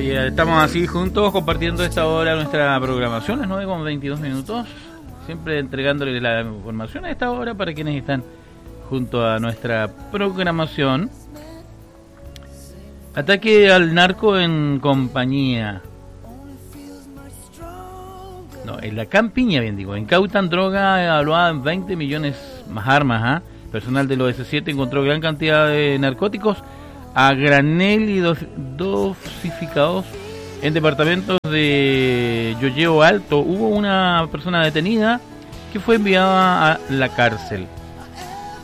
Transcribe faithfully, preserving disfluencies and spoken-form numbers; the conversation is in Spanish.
Y estamos así juntos compartiendo esta hora nuestra programación, las nueve con veintidós minutos, siempre entregándole la información a esta hora para quienes están junto a nuestra programación. Ataque al narco en compañía. No, en la campiña, bien digo. Incautan droga evaluada en veinte millones más armas. ¿eh? Personal de los ese siete encontró gran cantidad de narcóticos a granel y dos, dosificados en departamentos de Yoyeo Alto. Hubo una persona detenida que fue enviada a la cárcel.